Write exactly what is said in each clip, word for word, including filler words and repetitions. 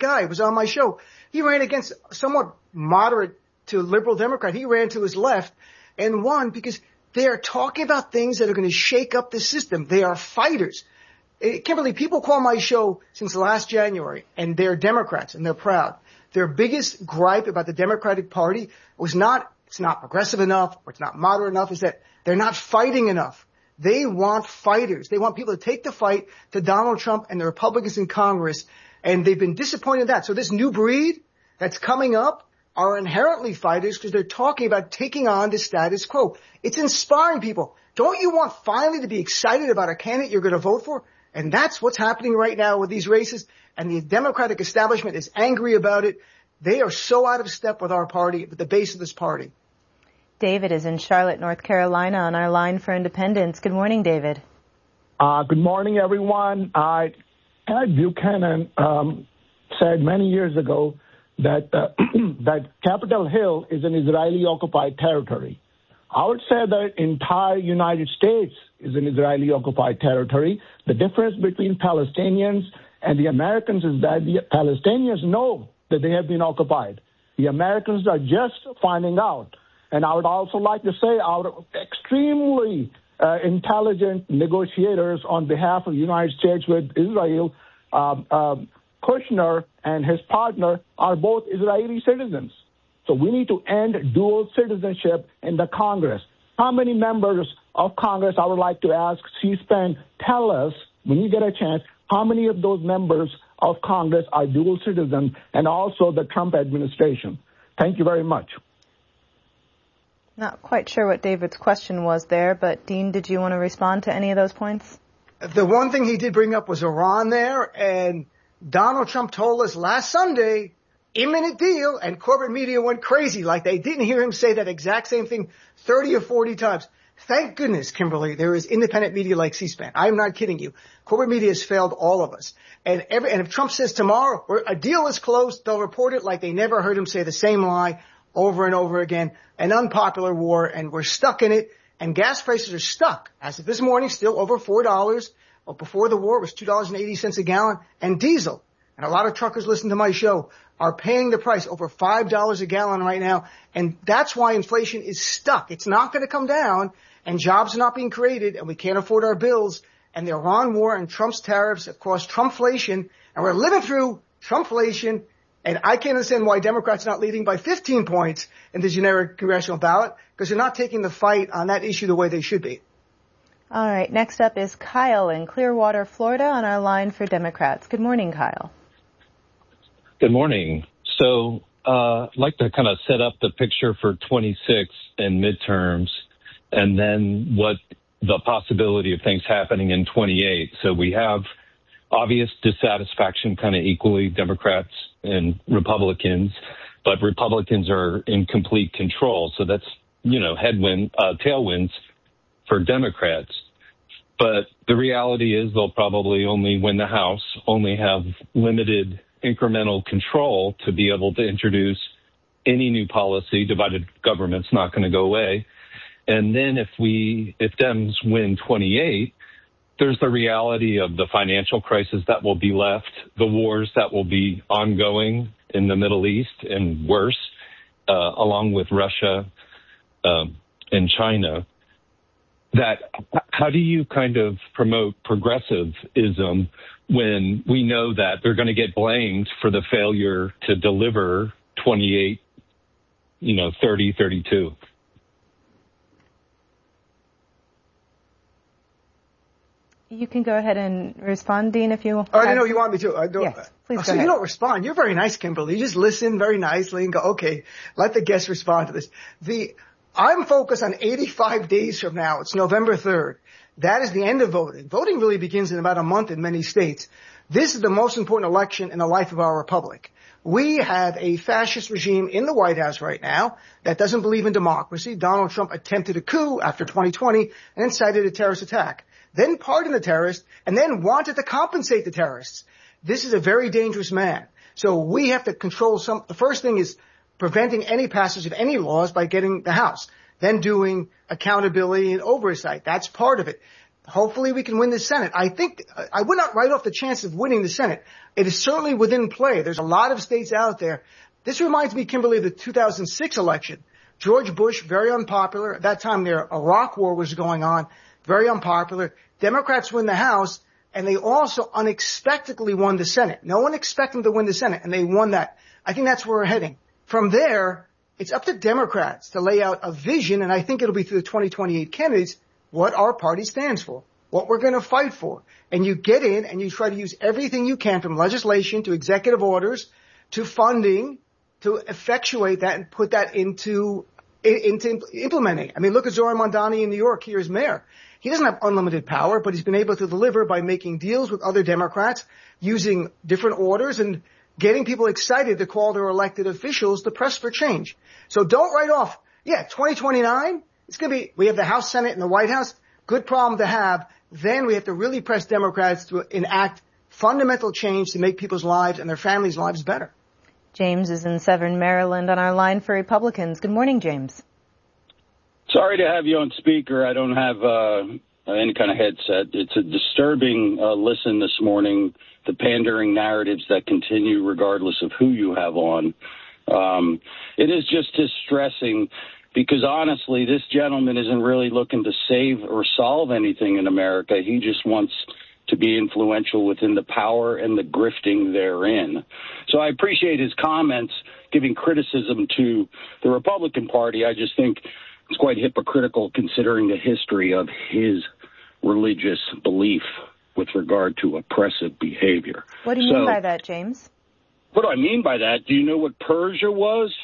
guy. He was on my show. He ran against somewhat moderate to liberal Democrat. He ran to his left and won because they are talking about things that are going to shake up the system. They are fighters. Kimberly, people call my show since last January, and they're Democrats, and they're proud. Their biggest gripe about the Democratic Party was not, it's not progressive enough, or it's not moderate enough, is that they're not fighting enough. They want fighters. They want people to take the fight to Donald Trump and the Republicans in Congress, and they've been disappointed in that. So this new breed that's coming up are inherently fighters because they're talking about taking on the status quo. It's inspiring people. Don't you want finally to be excited about a candidate you're going to vote for? And that's what's happening right now with these races. And the Democratic establishment is angry about it. They are so out of step with our party, with the base of this party. David is in Charlotte, North Carolina, on our line for Independence. Good morning, David. Uh, good morning, everyone. Uh, Ed Buchanan um, said many years ago that uh, that Capitol Hill is an Israeli-occupied territory. I would say that entire United States is an Israeli-occupied territory. The difference between Palestinians and the Americans is that the Palestinians know that they have been occupied. The Americans are just finding out. And I would also like to say our extremely uh, intelligent negotiators on behalf of the United States with Israel, uh, uh, Kushner and his partner are both Israeli citizens. So we need to end dual citizenship in the Congress. How many members of Congress, I would like to ask C-SPAN, tell us, when you get a chance, how many of those members of Congress are dual citizens, and also the Trump administration? Thank you very much. Not quite sure what David's question was there, but Dean, did you want to respond to any of those points? The one thing he did bring up was Iran there, and Donald Trump told us last Sunday, imminent deal, and corporate media went crazy. Like they didn't hear him say that exact same thing thirty or forty times. Thank goodness, Kimberly, there is independent media like C-SPAN. I'm not kidding you. Corporate media has failed all of us. And every, and if Trump says tomorrow a deal is closed, they'll report it like they never heard him say the same lie over and over again. An unpopular war, and we're stuck in it. And gas prices are stuck. As of this morning, still over four dollars. Well, before the war, it was two dollars and eighty cents a gallon. And diesel, and a lot of truckers listen to my show, are paying the price over five dollars a gallon right now. And that's why inflation is stuck. It's not going to come down, and jobs are not being created, and we can't afford our bills. And the Iran war and Trump's tariffs have caused Trumpflation, and we're living through Trumpflation. And I can't understand why Democrats are not leading by fifteen points in the generic congressional ballot, because they're not taking the fight on that issue the way they should be. All right. Next up is Kyle in Clearwater, Florida, on our line for Democrats. Good morning, Kyle. Good morning. So uh, I'd like to kind of set up the picture for twenty-six and midterms, and then what the possibility of things happening in twenty-eight. So we have obvious dissatisfaction, kind of equally Democrats and Republicans, but Republicans are in complete control. So that's, you know, headwind, uh, tailwinds for Democrats. But the reality is they'll probably only win the House, only have limited incremental control to be able to introduce any new policy. Divided government's not going to go away. And then if we, if Dems win twenty-eight, there's the reality of the financial crisis that will be left, the wars that will be ongoing in the Middle East and worse, uh, along with Russia um, and China. That how do you kind of promote progressivism when we know that they're going to get blamed for the failure to deliver twenty-eight, you know, thirty, thirty-two? You can go ahead and respond, Dean, if you want. Oh, I know you want me to. I don't, yes, please oh, go so ahead. You don't respond. You're very nice, Kimberly. You just listen very nicely and go, okay, let the guests respond to this. The I'm focused on eighty-five days from now. It's November third. That is the end of voting. Voting really begins in about a month in many states. This is the most important election in the life of our republic. We have a fascist regime in the White House right now that doesn't believe in democracy. Donald Trump attempted a coup after twenty twenty and incited a terrorist attack, then pardoned the terrorists, and then wanted to compensate the terrorists. This is a very dangerous man. So we have to control some. The first thing is preventing any passage of any laws by getting the House, then doing accountability and oversight. That's part of it. hopefully we can win the Senate. I think, I would not write off the chance of winning the Senate. It is certainly within play. There's a lot of states out there. This reminds me, Kimberly, of the two thousand six election. George Bush, very unpopular. At that time, their Iraq war was going on, very unpopular. Democrats win the House, and they also unexpectedly won the Senate. No one expected them to win the Senate, and they won that. I think that's where we're heading. From there, it's up to Democrats to lay out a vision, and I think it'll be through the twenty twenty-eight candidates, what our party stands for, what we're going to fight for. And you get in and you try to use everything you can, from legislation to executive orders to funding, to effectuate that and put that into into implementing. I mean, look at Zohran Mamdani in New York here as mayor. He doesn't have unlimited power, but he's been able to deliver by making deals with other Democrats, using different orders and getting people excited to call their elected officials to press for change. So don't write off. Yeah, twenty twenty-nine, it's going to be, we have the House, Senate, and the White House. Good problem to have. Then we have to really press Democrats to enact fundamental change to make people's lives and their families' lives better. James is in Severn, Maryland, on our line for Republicans. Good morning, James. Sorry to have you on speaker. I don't have uh, any kind of headset. It's a disturbing uh, listen this morning, the pandering narratives that continue regardless of who you have on. Um, it is just distressing because, honestly, this gentleman isn't really looking to save or solve anything in America. He just wants to be influential within the power and the grifting therein. So I appreciate his comments giving criticism to the Republican Party. I just think it's quite hypocritical considering the history of his religious belief with regard to oppressive behavior. What do you so, mean by that, James? What do I mean by that? Do you know what Persia was?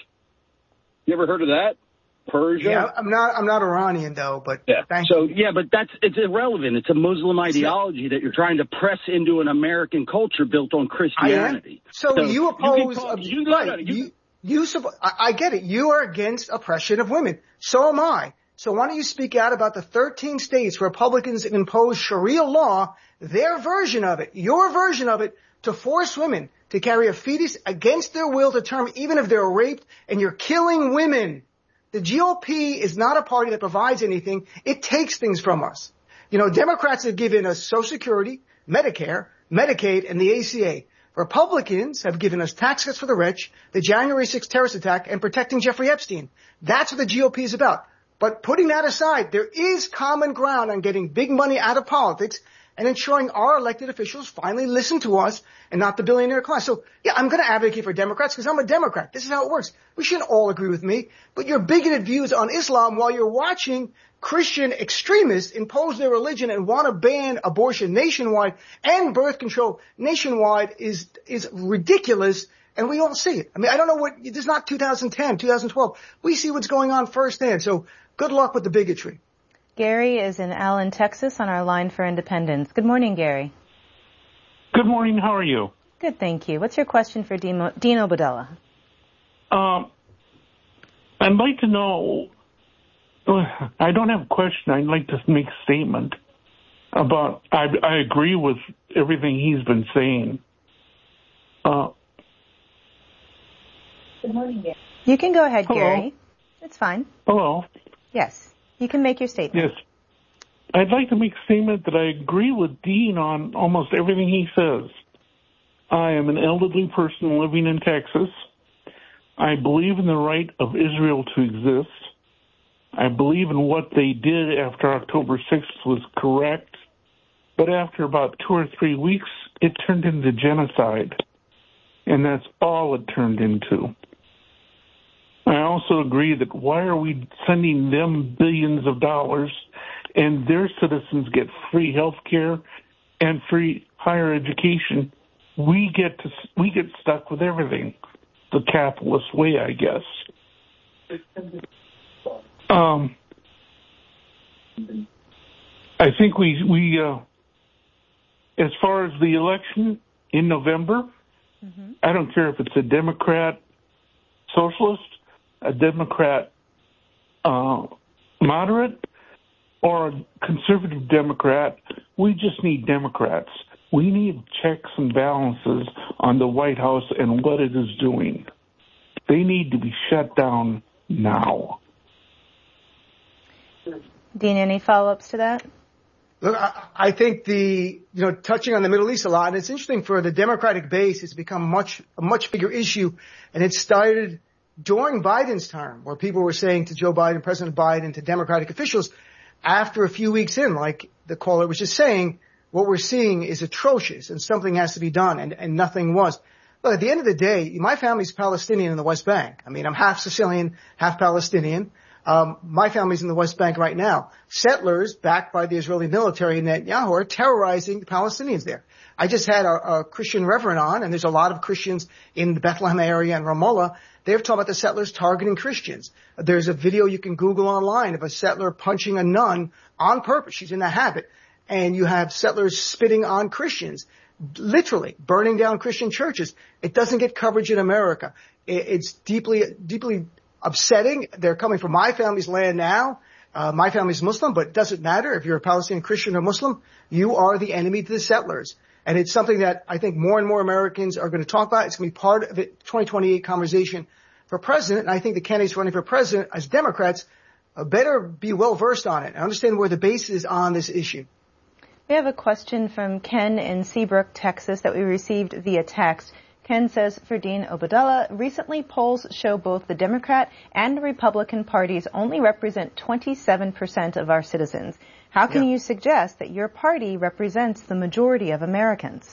You ever heard of that? Persia? Yeah, I'm not, I'm not Iranian though, but yeah. thank so, you. yeah, but that's, it's irrelevant. It's a Muslim ideology that you're trying to press into an American culture built on Christianity. So, so you oppose, you call, you, right, no, no, you, you, you, I, I get it. You are against oppression of women. So am I. So why don't you speak out about the thirteen states where Republicans impose Sharia law, their version of it, your version of it, to force women to carry a fetus against their will to term, even if they're raped, and you're killing women. The G O P is not a party that provides anything. It takes things from us. You know, Democrats have given us Social Security, Medicare, Medicaid, and the A C A. Republicans have given us tax cuts for the rich, the January sixth terrorist attack, and protecting Jeffrey Epstein. That's what the G O P is about. But putting that aside, there is common ground on getting big money out of politics and ensuring our elected officials finally listen to us and not the billionaire class. So, yeah, I'm going to advocate for Democrats because I'm a Democrat. This is how it works. We shouldn't all agree with me, but your bigoted views on Islam while you're watching Christian extremists impose their religion and want to ban abortion nationwide and birth control nationwide is is ridiculous, and we all see it. I mean, I don't know what – this is not two thousand ten, two thousand twelve. We see what's going on firsthand, so good luck with the bigotry. Gary is in Allen, Texas, on our line for Independence. Good morning, Gary. Good morning. How are you? Good, thank you. What's your question for Dino, Dino Bodella? Um, I'd like to know, I don't have a question. I'd like to make a statement about, I, I agree with everything he's been saying. Uh, Good morning, Gary. You can go ahead, hello. Gary. It's fine. Hello. Yes. You can make your statement. Yes. I'd like to make a statement that I agree with Dean on almost everything he says. I am an elderly person living in Texas. I believe in the right of Israel to exist. I believe in what they did after October sixth was correct. But after about two or three weeks, it turned into genocide. And that's all it turned into. I also agree that why are we sending them billions of dollars and their citizens get free health care and free higher education? We get to we get stuck with everything, the capitalist way, I guess. Um, I think we we uh, as far as the election in November, mm-hmm. I don't care if it's a Democrat, socialist, a Democrat uh, moderate, or a conservative Democrat. We just need Democrats. We need checks and balances on the White House and what it is doing. They need to be shut down now. Dean, any follow-ups to that? Look, I, I think the, you know, touching on the Middle East a lot, and it's interesting for the Democratic base, it's become much, a much bigger issue. And it started during Biden's term, where people were saying to Joe Biden, President Biden, to Democratic officials, after a few weeks in, like the caller was just saying, what we're seeing is atrocious and something has to be done, and, and nothing was. Look, at the end of the day, my family's Palestinian in the West Bank. I mean, I'm half Sicilian, half Palestinian. Um, my family's in the West Bank right now. Settlers, backed by the Israeli military, Netanyahu, are terrorizing the Palestinians there. I just had a, a Christian reverend on, and there's a lot of Christians in the Bethlehem area and Ramallah. They're talking about the settlers targeting Christians. There's a video you can Google online of a settler punching a nun on purpose. She's in that habit. And you have settlers spitting on Christians, literally burning down Christian churches. It doesn't get coverage in America. It's deeply, deeply upsetting. They're coming from my family's land now. Uh, my family's Muslim, but it doesn't matter if you're a Palestinian Christian or Muslim. You are the enemy to the settlers. And it's something that I think more and more Americans are going to talk about. It's going to be part of the twenty twenty-eight conversation for president. And I think the candidates running for president as Democrats uh, better be well versed on it and understand where the base is on this issue. We have a question from Ken in Seabrook, Texas, that we received via text. Ken says, for Dean Obeidallah, recently polls show both the Democrat and Republican parties only represent twenty-seven percent of our citizens. How can yeah. you suggest that your party represents the majority of Americans?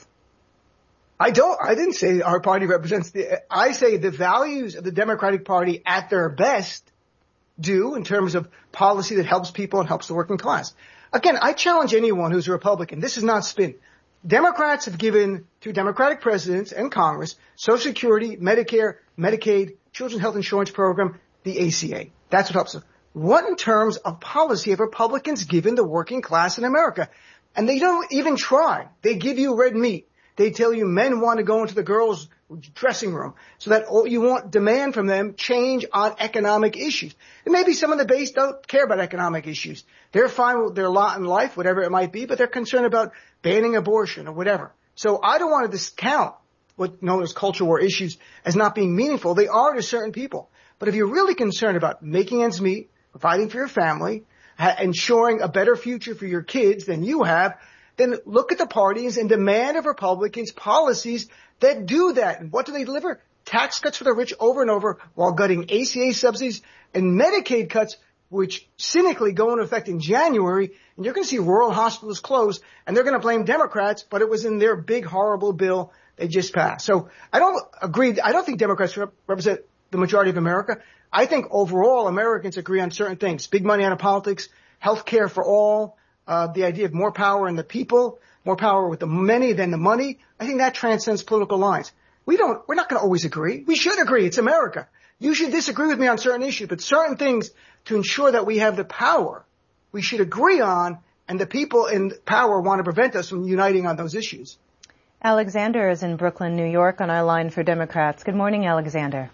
I don't, I didn't say our party represents the, I say the values of the Democratic Party at their best do in terms of policy that helps people and helps the working class. Again, I challenge anyone who's a Republican. This is not spin. Democrats have given to Democratic presidents and Congress Social Security, Medicare, Medicaid, Children's Health Insurance Program, the A C A. That's what helps them. What in terms of policy have Republicans given the working class in America? And they don't even try. They give you red meat. They tell you men want to go into the girls' dressing room so that all you want demand from them change on economic issues. And maybe some of the base don't care about economic issues. They're fine with their lot in life, whatever it might be, but they're concerned about banning abortion or whatever. So I don't want to discount what known as culture war issues as not being meaningful. They are to certain people. But if you're really concerned about making ends meet, providing for your family, ensuring a better future for your kids than you have, then look at the parties and demand of Republicans policies that do that. And what do they deliver? Tax cuts for the rich over and over while gutting A C A subsidies and Medicaid cuts, which cynically go into effect in January. And you're going to see rural hospitals close, and they're going to blame Democrats, but it was in their big, horrible bill they just passed. So I don't agree. I don't think Democrats rep- represent the majority of America. I think overall Americans agree on certain things. Big money out of politics, health care for all, uh, the idea of more power in the people, more power with the many than the money. I think that transcends political lines. We don't, we're not going to always agree. We should agree. It's America. You should disagree with me on certain issues, but certain things to ensure that we have the power we should agree on, and the people in power want to prevent us from uniting on those issues. Alexander is in Brooklyn, New York, on our line for Democrats. Good morning, Alexander.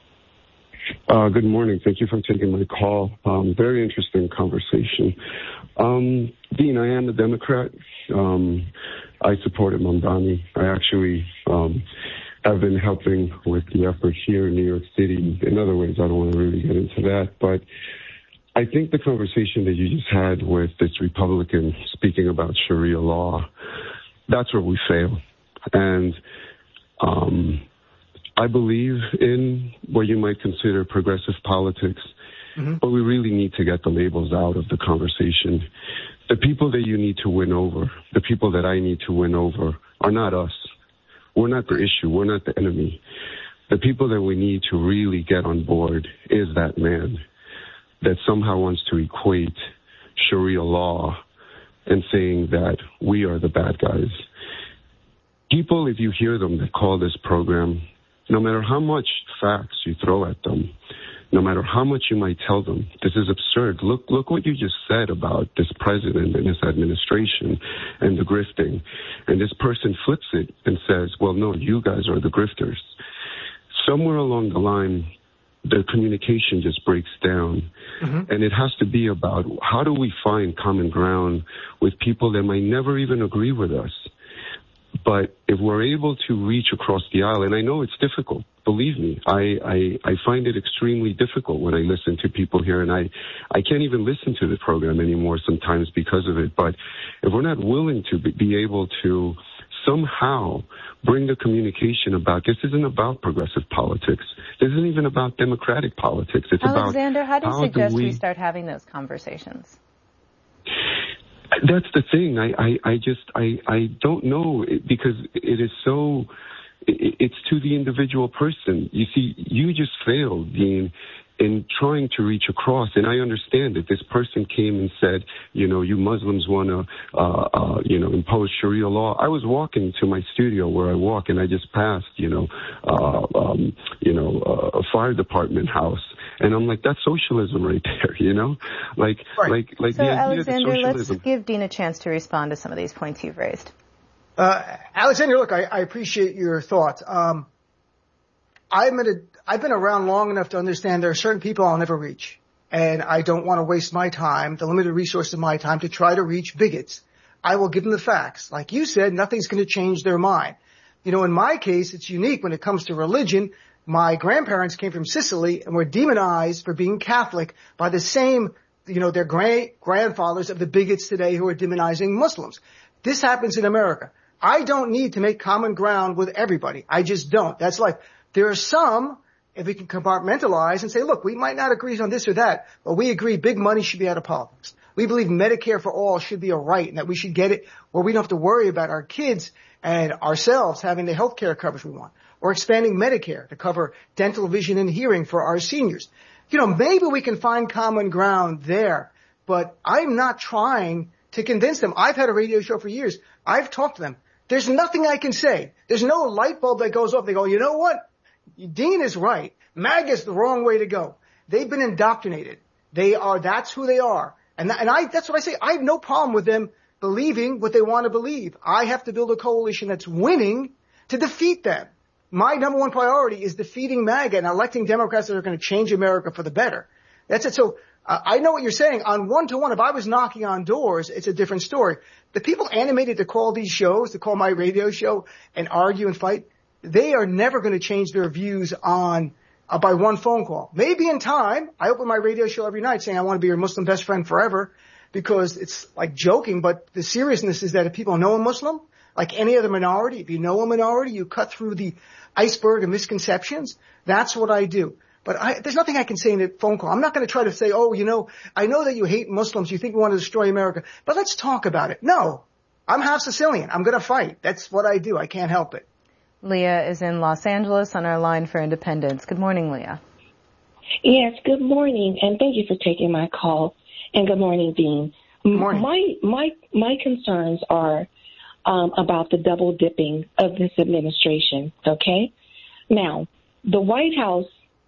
Uh, good morning. Thank you for taking my call. Um, very interesting conversation. Um, Dean, I am a Democrat. Um, I supported Mamdani. I actually um, have been helping with the effort here in New York City. In other ways, I don't want to really get into that, but I think the conversation that you just had with this Republican speaking about Sharia law, that's where we fail. And um, I believe in what you might consider progressive politics, mm-hmm. but we really need to get the labels out of the conversation. The people that you need to win over, the people that I need to win over, are not us. We're not the issue. We're not the enemy. The people that we need to really get on board is that man that somehow wants to equate Sharia law and saying that we are the bad guys. People, if you hear them, that call this program, no matter how much facts you throw at them, no matter how much you might tell them, this is absurd. Look, look what you just said about this president and his administration and the grifting. And this person flips it and says, well, no, you guys are the grifters. Somewhere along the line, the communication just breaks down. Mm-hmm. And it has to be about how do we find common ground with people that might never even agree with us. But if we're able to reach across the aisle, and I know it's difficult, believe me, I, I, I find it extremely difficult when I listen to people here, and I, I can't even listen to the program anymore sometimes because of it. But if we're not willing to be able to somehow bring the communication about, this isn't about progressive politics. This isn't even about democratic politics. It's Alexander, about how do you how suggest do we, we start having those conversations? That's the thing. I, I, I just, I, I don't know, because it is so, it's to the individual person. You see, you just failed, Dean, in trying to reach across. And I understand that this person came and said, you know, you Muslims want to, uh, uh, you know, impose Sharia law. I was walking to my studio where I walk, and I just passed, you know, uh, um, you know, uh, a fire department house. And I'm like, that's socialism right there, you know? Like, right. like, like so the idea Alexander, that socialism... let's give Dean a chance to respond to some of these points you've raised. Uh, Alexander, look, I, I appreciate your thoughts. Um, I'm at a, I've been around long enough to understand there are certain people I'll never reach. And I don't want to waste my time, the limited resource of my time, to try to reach bigots. I will give them the facts. Like you said, nothing's going to change their mind. You know, in my case, it's unique when it comes to religion. My grandparents came from Sicily and were demonized for being Catholic by the same, you know, their great grandfathers of the bigots today who are demonizing Muslims. This happens in America. I don't need to make common ground with everybody. I just don't. That's life. There are some, if we can compartmentalize and say, look, we might not agree on this or that, but we agree big money should be out of politics. We believe Medicare for all should be a right and that we should get it where we don't have to worry about our kids and ourselves having the health care coverage we want. Or expanding Medicare to cover dental, vision, and hearing for our seniors. You know, maybe we can find common ground there, but I'm not trying to convince them. I've had a radio show for years. I've talked to them. There's nothing I can say. There's no light bulb that goes off. They go, you know what? Dean is right. MAGA is the wrong way to go. They've been indoctrinated. They are, that's who they are. And, and I, that's what I say. I have no problem with them believing what they want to believe. I have to build a coalition that's winning to defeat them. My number one priority is defeating MAGA and electing Democrats that are going to change America for the better. That's it. So uh, I know what you're saying. On one-to-one, if I was knocking on doors, it's a different story. The people animated to call these shows, to call my radio show and argue and fight, they are never going to change their views on uh, by one phone call. Maybe in time, I open my radio show every night saying I want to be your Muslim best friend forever because it's like joking, but the seriousness is that if people know a Muslim, like any other minority, if you know a minority, you cut through the iceberg of misconceptions. That's what I do. But I, there's nothing I can say in a phone call. I'm not going to try to say, oh, you know, I know that you hate Muslims. You think we want to destroy America, but let's talk about it. No, I'm half Sicilian. I'm going to fight. That's what I do. I can't help it. Leah is in Los Angeles on our line for Independence. Good morning, Leah. Yes, good morning, and thank you for taking my call. And good morning, Dean. Good morning. My my my concerns are um, about the double dipping of this administration. Okay, now the White House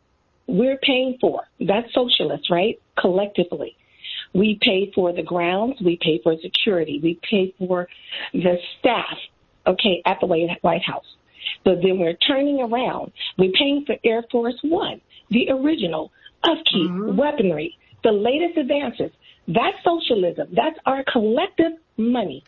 we're paying for. That's socialist, right? Collectively, we pay for the grounds, we pay for security, we pay for the staff. Okay, at the White House. But then we're turning around. We're paying for Air Force One, the original, upkeep, mm-hmm. weaponry, the latest advances. That's socialism. That's our collective money.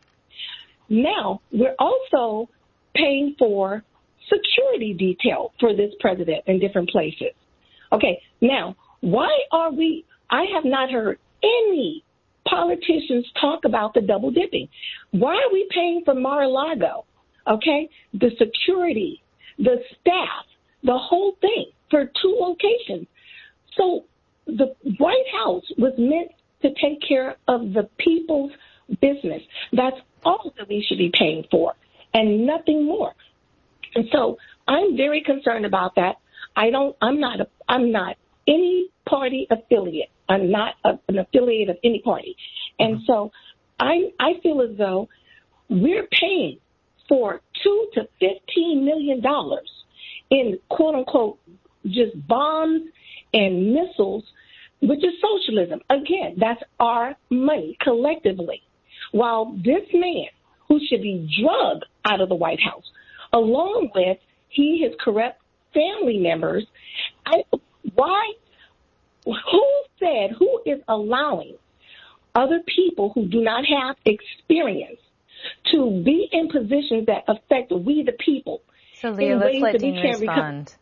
Now, we're also paying for security detail for this president in different places. Okay, now, why are we, I have not heard any politicians talk about the double dipping. Why are we paying for Mar-a-Lago? Okay, the security, the staff, the whole thing for two locations. So the White House was meant to take care of the people's business. That's all that we should be paying for and nothing more. And so I'm very concerned about that. I don't, I'm not, a, I'm not any party affiliate. I'm not a, an affiliate of any party. And so I, I feel as though we're paying for two to fifteen million dollars in quote unquote just bombs and missiles, which is socialism. Again, that's our money collectively. While this man, who should be drugged out of the White House, along with he his corrupt family members, I, why? Who said? Who is allowing other people who do not have experience to be in positions that affect we the people. So, Leah, let's let Dean respond.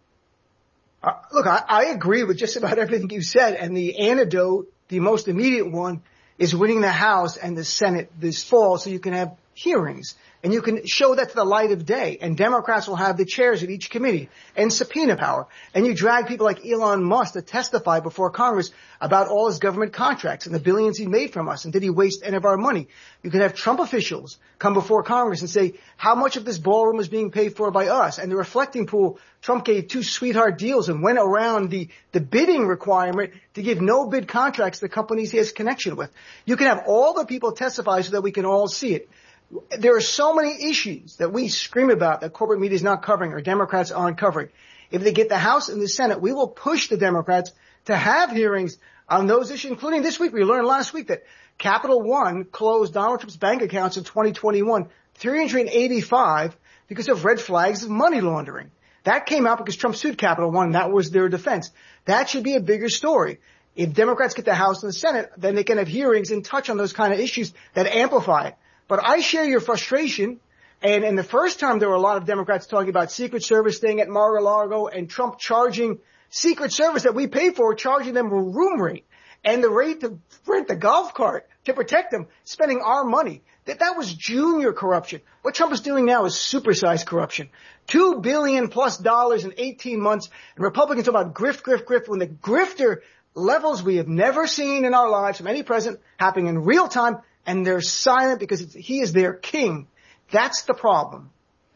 Uh, look, I, I agree with just about everything you said, and the antidote, the most immediate one, is winning the House and the Senate this fall so you can have hearings. And you can show that to the light of day. And Democrats will have the chairs of each committee and subpoena power. And you drag people like Elon Musk to testify before Congress about all his government contracts and the billions he made from us. And did he waste any of our money? You can have Trump officials come before Congress and say how much of this ballroom is being paid for by us. And the reflecting pool, Trump gave two sweetheart deals and went around the, the bidding requirement to give no bid contracts to companies he has connection with. You can have all the people testify so that we can all see it. There are so many issues that we scream about that corporate media is not covering or Democrats aren't covering. If they get the House and the Senate, we will push the Democrats to have hearings on those issues, including this week. We learned last week that Capital One closed Donald Trump's bank accounts in twenty twenty-one, three hundred eighty-five, because of red flags of money laundering. That came out because Trump sued Capital One. That was their defense. That should be a bigger story. If Democrats get the House and the Senate, then they can have hearings and touch on those kind of issues that amplify it. But I share your frustration, and in the first time there were a lot of Democrats talking about Secret Service thing at Mar-a-Lago and Trump charging Secret Service that we pay for, charging them a room rate and the rate to rent the golf cart to protect them, spending our money. That that was junior corruption. What Trump is doing now is supersized corruption. Two billion plus dollars in eighteen months, and Republicans talk about grift, grift, grift, when the grifter levels we have never seen in our lives from any president happening in real time. And they're silent because it's, he is their king. That's the problem.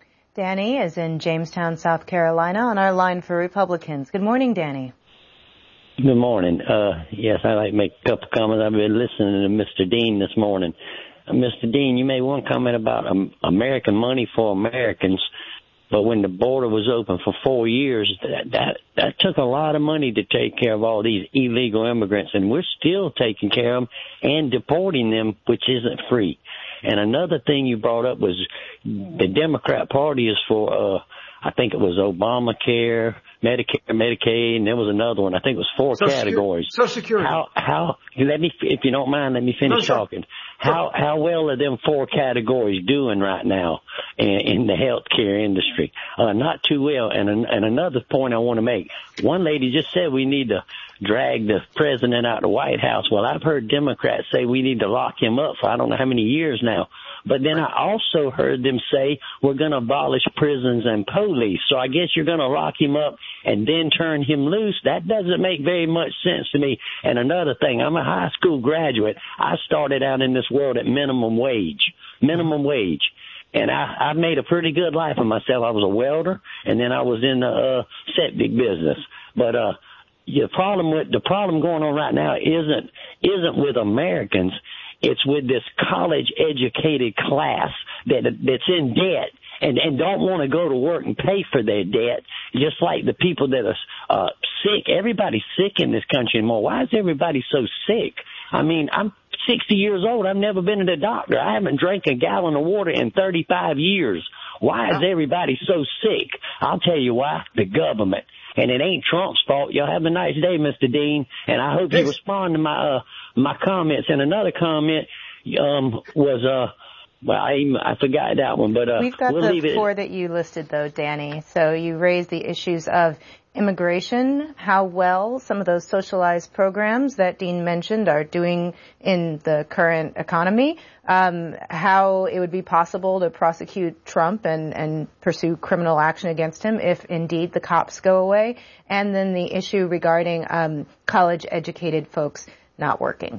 Danny is in Jamestown, South Carolina, on our line for Republicans. Good morning, Danny. Good morning. Uh, yes, I'd like to make a couple comments. I've been listening to Mister Dean this morning. Uh, Mister Dean, you made one comment about um, American money for Americans, but when the border was open for four years, that, that that took a lot of money to take care of all these illegal immigrants, and we're still taking care of them and deporting them, which isn't free. And another thing you brought up was the Democrat Party is for, uh, I think it was Obamacare, Medicare, Medicaid, and there was another one. I think it was four Social categories. Social Security. How, how, let me, if you don't mind, let me finish no, talking. How, how well are them four categories doing right now in, in the healthcare industry? Uh, not too well. And, and another point I want to make. One lady just said we need to drag the president out of the White House. Well, I've heard Democrats say we need to lock him up for I don't know how many years now. But then I also heard them say we're going to abolish prisons and police. So I guess you're going to lock him up and then turn him loose. That doesn't make very much sense to me. And another thing, I'm a high school graduate. I started out in this world at minimum wage, minimum wage. And I, I made a pretty good life of myself. I was a welder, and then I was in the uh, septic business. But uh, the problem with the problem going on right now isn't isn't with Americans. It's with this college-educated class that that's in debt and, and don't want to go to work and pay for their debt, just like the people that are uh, sick. Everybody's sick in this country anymore. Why is everybody so sick? I mean, I'm sixty years old. I've never been to the doctor. I haven't drank a gallon of water in thirty-five years. Why is everybody so sick? I'll tell you why. The government. And it ain't Trump's fault. Y'all have a nice day, Mister Dean. And I hope you respond to my uh, my comments. And another comment um, was, uh, well, I even, I forgot that one, but uh, we've got we'll the leave it. four that you listed, though, Danny. So you raised the issues of immigration, how well some of those socialized programs that Dean mentioned are doing in the current economy, um, how it would be possible to prosecute Trump and, and pursue criminal action against him if indeed the cops go away, and then the issue regarding um, college-educated folks not working.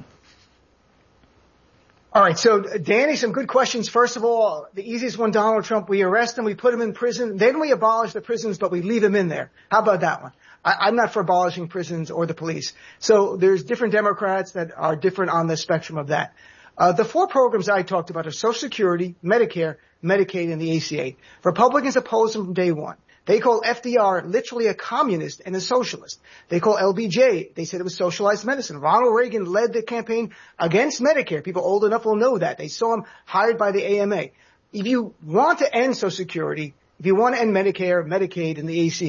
All right, so Danny, some good questions. First of all, the easiest one, Donald Trump, we arrest him, we put him in prison, then we abolish the prisons, but we leave him in there. How about that one? I, I'm not for abolishing prisons or the police. So there's different Democrats that are different on the spectrum of that. Uh, the four programs I talked about are Social Security, Medicare, Medicaid, and the A C A. Republicans opposed them from day one. They call F D R literally a communist and a socialist. They call L B J, they said it was socialized medicine. Ronald Reagan led the campaign against Medicare. People old enough will know that. They saw him hired by the A M A. If you want to end Social Security, if you want to end Medicare, Medicaid, and the A C A,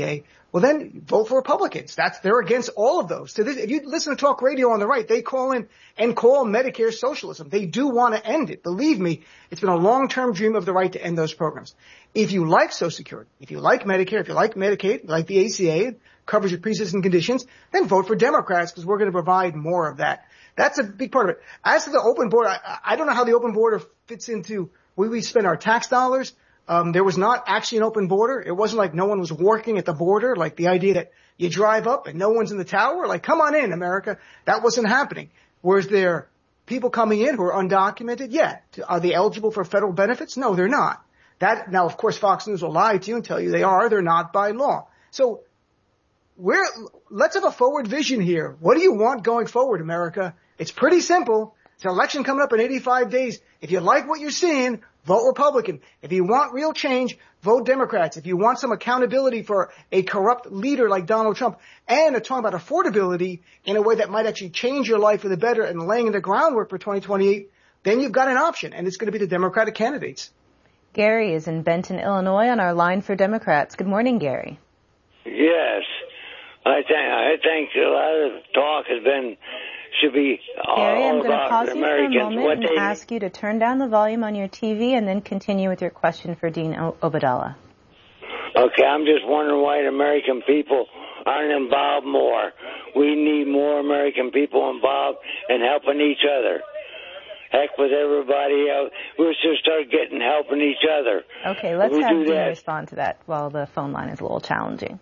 well, then vote for Republicans. That's, they're against all of those. So this, if you listen to talk radio on the right, they call in and call Medicare socialism. They do want to end it. Believe me, it's been a long-term dream of the right to end those programs. If you like Social Security, if you like Medicare, if you like Medicaid, like the A C A, coverage of pre-existing conditions, then vote for Democrats because we're going to provide more of that. That's a big part of it. As to the open border, I, I don't know how the open border fits into where we spend our tax dollars. Um, there was not actually an open border. It wasn't like no one was working at the border, like the idea that you drive up and no one's in the tower. Like, come on in, America. That wasn't happening. Whereas there people coming in who are undocumented? Yeah. Are they eligible for federal benefits? No, they're not. That, now, of course, Fox News will lie to you and tell you they are. They're not by law. So we're, let's have a forward vision here. What do you want going forward, America? It's pretty simple. It's an election coming up in eighty-five days. If you like what you're seeing, vote Republican. If you want real change, vote Democrats. If you want some accountability for a corrupt leader like Donald Trump and a talk about affordability in a way that might actually change your life for the better and laying the groundwork for twenty twenty-eight, then you've got an option, and it's going to be the Democratic candidates. Gary is in Benton, Illinois, on our line for Democrats. Good morning, Gary. Yes. I think, I think a lot of talk has been, should be all Gary, I'm going to about pause you for a Americans. moment What and they, ask you to turn down the volume on your T V and then continue with your question for Dean Obeidallah. Okay, I'm just wondering why the American people aren't involved more. We need more American people involved and helping each other. Heck with everybody else. We should start getting helping each other. Okay, let's we have Dean that. respond to that while the phone line is a little challenging.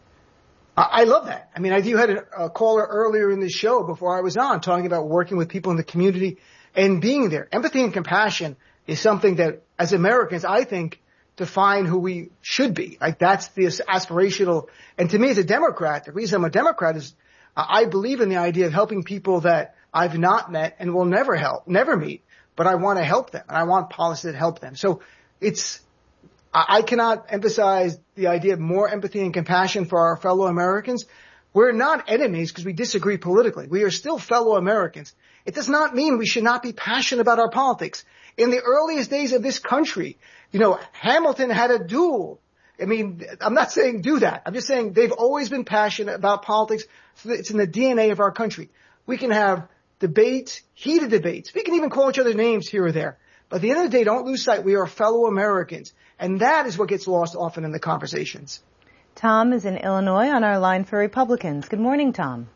I love that. I mean, I you had a, a caller earlier in the show before I was on talking about working with people in the community and being there. Empathy and compassion is something that, as Americans, I think define who we should be. Like, that's the aspirational. And to me, as a Democrat, the reason I'm a Democrat is uh, I believe in the idea of helping people that I've not met and will never help, never meet, but I want to help them and I want policies that help them. So it's, I cannot emphasize the idea of more empathy and compassion for our fellow Americans. We're not enemies because we disagree politically. We are still fellow Americans. It does not mean we should not be passionate about our politics. In the earliest days of this country, you know, Hamilton had a duel. I mean, I'm not saying do that. I'm just saying they've always been passionate about politics. So it's in the D N A of our country. We can have debates, heated debates. We can even call each other names here or there. But at the end of the day, don't lose sight. We are fellow Americans. And that is what gets lost often in the conversations. Tom is in Illinois on our line for Republicans. Good morning, Tom.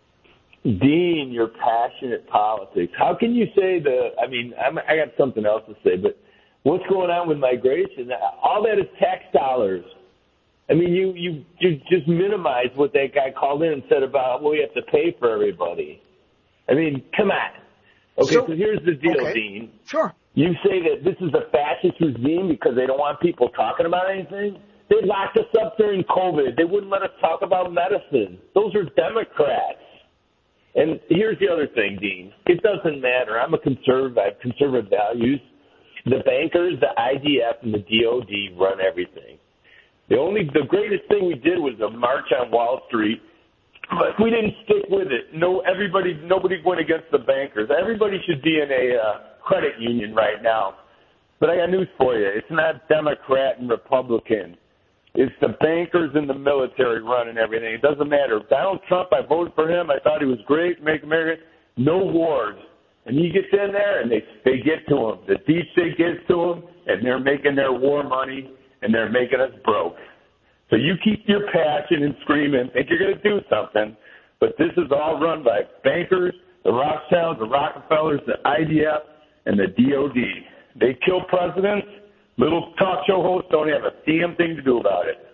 Dean, you're passionate politics. How can you say the, I mean, I'm, I got something else to say, but what's going on with migration? All that is tax dollars. I mean, you, you, you just minimize what that guy called in and said about, well, we have to pay for everybody. I mean, come on. Okay, so, so here's the deal, okay. Dean. Sure. You say that this is a fascist regime because they don't want people talking about anything? They locked us up during COVID. They wouldn't let us talk about medicine. Those are Democrats. And here's the other thing, Dean. It doesn't matter. I'm a conservative. I have conservative values. The bankers, the I D F, and the D O D run everything. The only, the greatest thing we did was a march on Wall Street, but we didn't stick with it. No, everybody, nobody went against the bankers. Everybody should be in a uh, credit union right now. But I got news for you. It's not Democrat and Republican. It's the bankers and the military running everything. It doesn't matter. Donald Trump, I voted for him. I thought he was great. Make America. No wars. And he gets in there and they they get to him. The deep state gets to him, and they're making their war money, and they're making us broke. So you keep your passion and screaming, think you're going to do something, but this is all run by bankers, the Rothschilds, the Rockefellers, the I D F, and the D O D. They kill presidents. Little talk show hosts don't have a damn thing to do about it.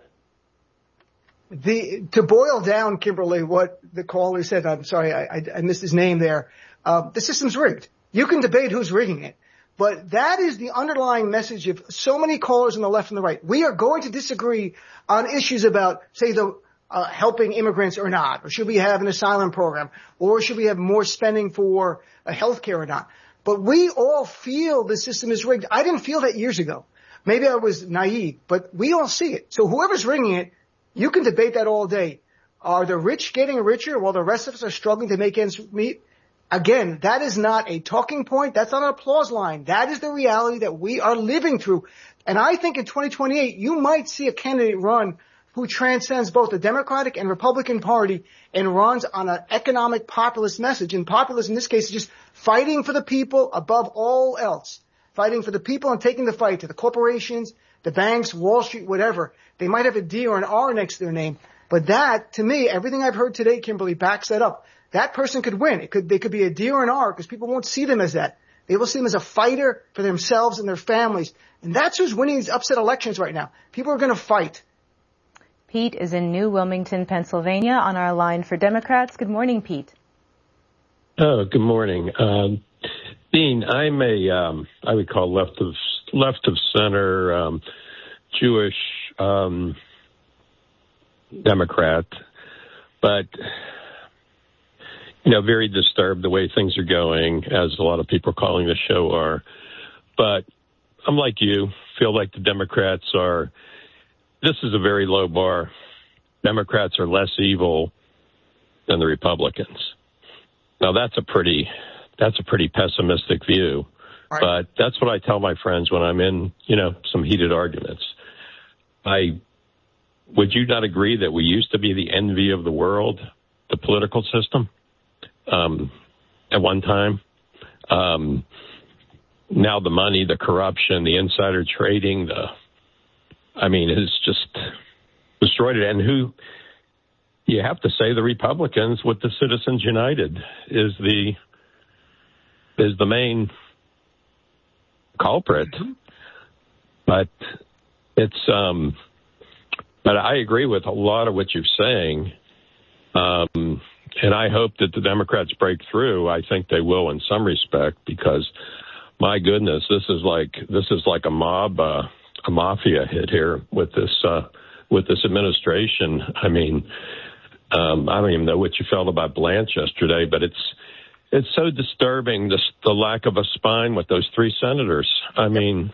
The, to boil down, Kimberly, what the caller said, I'm sorry, I, I, I missed his name there. Uh, the system's rigged. You can debate who's rigging it, but that is the underlying message of so many callers on the left and the right. We are going to disagree on issues about, say, the uh, helping immigrants or not, or should we have an asylum program, or should we have more spending for uh, health care or not. But we all feel the system is rigged. I didn't feel that years ago. Maybe I was naive, but we all see it. So whoever's rigging it, you can debate that all day. Are the rich getting richer while the rest of us are struggling to make ends meet? Again, that is not a talking point. That's not an applause line. That is the reality that we are living through. And I think in twenty twenty-eight, you might see a candidate run who transcends both the Democratic and Republican Party and runs on an economic populist message. And populist in this case is just fighting for the people above all else. Fighting for the people and taking the fight to the corporations, the banks, Wall Street, whatever. They might have a D or an R next to their name. But that, to me, everything I've heard today, Kimberly, backs that up. That person could win. It could, they could be a D or an R because people won't see them as that. They will see them as a fighter for themselves and their families. And that's who's winning these upset elections right now. People are going to fight. Pete is in New Wilmington, Pennsylvania, on our line for Democrats. Good morning, Pete. Oh, good morning. Um, Dean, I'm a, um, I would call left of, left of center, um, Jewish, um, Democrat, but, you know, very disturbed the way things are going, as a lot of people calling the show are. But I'm like you, feel like the Democrats are, this is a very low bar. Democrats are less evil than the Republicans. Now, that's a pretty, that's a pretty pessimistic view. Right. But that's what I tell my friends when I'm in, you know, some heated arguments. I, would you not agree that we used to be the envy of the world, the political system, um, at one time? Um, now the money, the corruption, the insider trading, the, I mean, has just destroyed it. And who, you have to say the Republicans with the Citizens United is the, is the main culprit. But it's, um, but I agree with a lot of what you're saying. Um, and I hope that the Democrats break through. I think they will in some respect, because my goodness, this is like, this is like a mob, uh, a mafia hit here with this, uh, with this administration. I mean, um, I don't even know what you felt about Blanche yesterday, but it's, it's so disturbing, this, the lack of a spine with those three senators. I mean,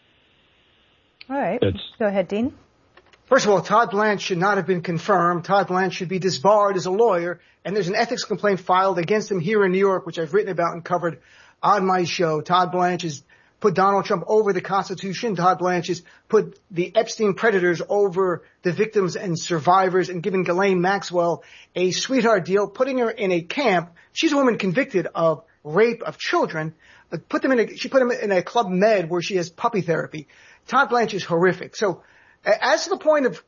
all right. Go ahead, Dean. First of all, Todd Blanche should not have been confirmed. Todd Blanche should be disbarred as a lawyer, and there's an ethics complaint filed against him here in New York, which I've written about and covered on my show. Todd Blanche has put Donald Trump over the Constitution. Todd Blanche has put the Epstein predators over the victims and survivors, and given Ghislaine Maxwell a sweetheart deal, putting her in a camp. She's a woman convicted of rape of children. Put them in a, she put them in a Club Med where she has puppy therapy. Todd Blanche is horrific. So as to the point of,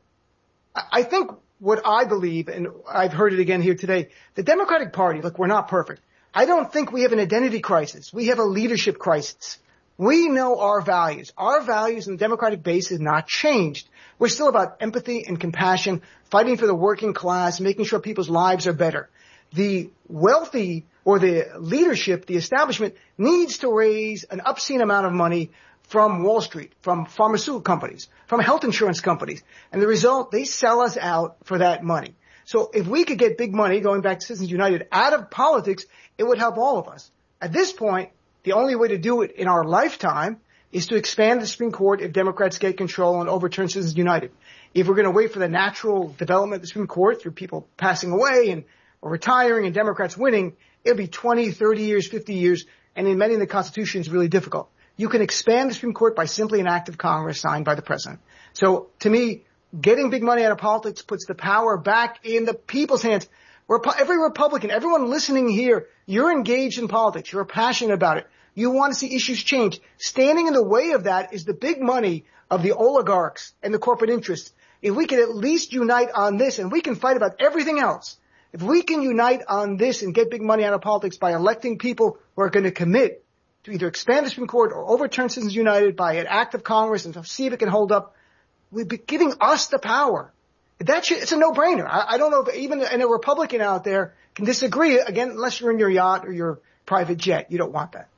I think what I believe, and I've heard it again here today, the Democratic Party, look, we're not perfect. I don't think we have an identity crisis. We have a leadership crisis. We know our values. Our values in the Democratic base has not changed. We're still about empathy and compassion, fighting for the working class, making sure people's lives are better. The wealthy or the leadership, the establishment, needs to raise an obscene amount of money from Wall Street, from pharmaceutical companies, from health insurance companies. And the result, they sell us out for that money. So if we could get big money, going back to Citizens United, out of politics, it would help all of us. At this point, the only way to do it in our lifetime is to expand the Supreme Court if Democrats get control and overturn Citizens United. If we're going to wait for the natural development of the Supreme Court through people passing away and or retiring and Democrats winning, it'll be twenty, thirty years, fifty years, and in many of the constitutions, really difficult. You can expand the Supreme Court by simply an act of Congress signed by the president. So to me, getting big money out of politics puts the power back in the people's hands. Every Republican, everyone listening here, you're engaged in politics. You're passionate about it. You want to see issues change. Standing in the way of that is the big money of the oligarchs and the corporate interests. If we can at least unite on this, and we can fight about everything else, if we can unite on this and get big money out of politics by electing people who are going to commit to either expand the Supreme Court or overturn Citizens United by an act of Congress and see if it can hold up, we'd be giving us the power. That should, it's a no-brainer. I, I don't know if even a Republican out there can disagree, again, unless you're in your yacht or your private jet. You don't want that.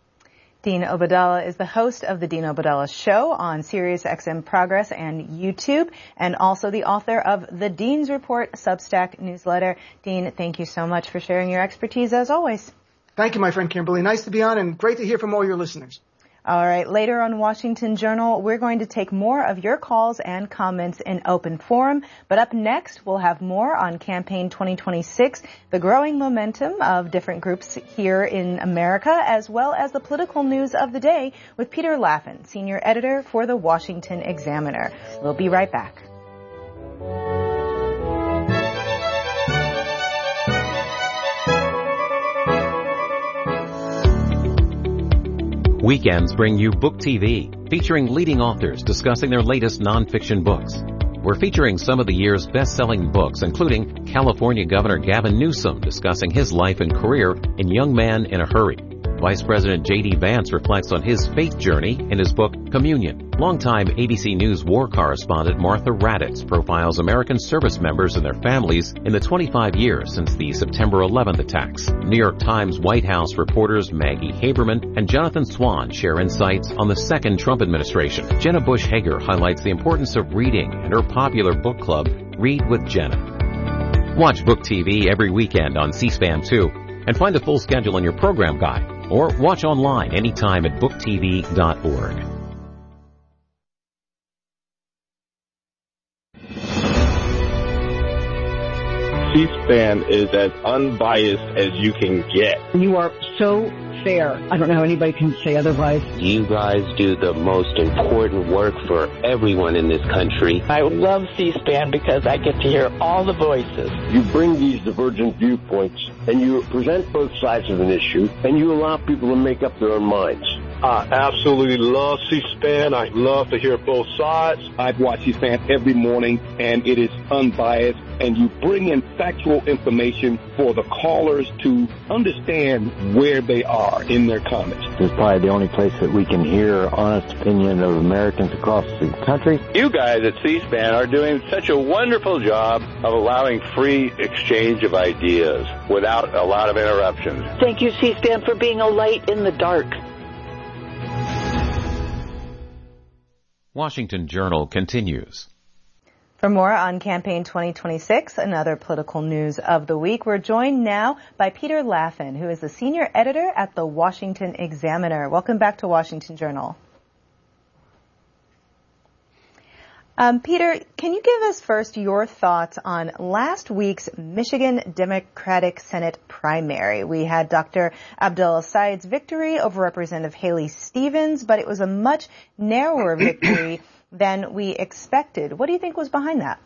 Dean Obeidallah is the host of the Dean Obeidallah Show on SiriusXM Progress and YouTube, and also the author of the Dean's Report Substack newsletter. Dean, thank you so much for sharing your expertise as always. Thank you, my friend Kimberly. Nice to be on, and great to hear from all your listeners. All right. Later on Washington Journal, we're going to take more of your calls and comments in open forum. But up next, we'll have more on Campaign twenty twenty-six, the growing momentum of different groups here in America, as well as the political news of the day with Peter Laffin, senior editor for the Washington Examiner. We'll be right back. Weekends bring you Book T V, featuring leading authors discussing their latest nonfiction books. We're featuring some of the year's best-selling books, including California Governor Gavin Newsom discussing his life and career in Young Man in a Hurry. Vice President J D Vance reflects on his faith journey in his book, Communion. Longtime A B C News war correspondent Martha Raddatz profiles American service members and their families in the twenty-five years since the September eleventh attacks. New York Times White House reporters Maggie Haberman and Jonathan Swan share insights on the second Trump administration. Jenna Bush Hager highlights the importance of reading and her popular book club, Read with Jenna. Watch Book T V every weekend on C SPAN two and find the full schedule in your program guide, or watch online anytime at book t v dot org. C-SPAN is as unbiased as you can get. You are so fair. I don't know how anybody can say otherwise. You guys do the most important work for everyone in this country. I love C-SPAN because I get to hear all the voices. You bring these divergent viewpoints and you present both sides of an issue and you allow people to make up their own minds. I absolutely love C-SPAN. I love to hear both sides. I watch C-SPAN every morning, and it is unbiased, and you bring in factual information for the callers to understand where they are in their comments. This is probably the only place that we can hear honest opinion of Americans across the country. You guys at C-SPAN are doing such a wonderful job of allowing free exchange of ideas without a lot of interruptions. Thank you, C-SPAN, for being a light in the dark. Washington Journal continues. For more on Campaign twenty twenty-six and other political news of the week, we're joined now by Peter Laffin, who is the senior editor at the Washington Examiner. Welcome back to Washington Journal. Um, Peter, can you give us first your thoughts on last week's Michigan Democratic Senate primary? We had Doctor Abdel El-Sayed's victory over Representative Haley Stevens, but it was a much narrower victory than we expected. What do you think was behind that?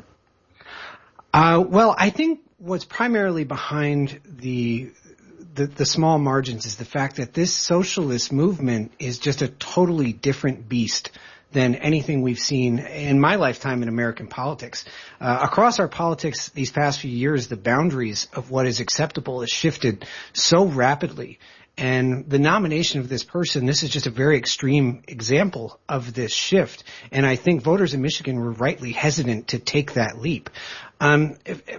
Uh, well, I think what's primarily behind the, the the small margins is the fact that this socialist movement is just a totally different beast than anything we've seen in my lifetime in American politics. Uh, across our politics these past few years, the boundaries of what is acceptable has shifted so rapidly. And the nomination of this person, this is just a very extreme example of this shift. And I think voters in Michigan were rightly hesitant to take that leap. Um,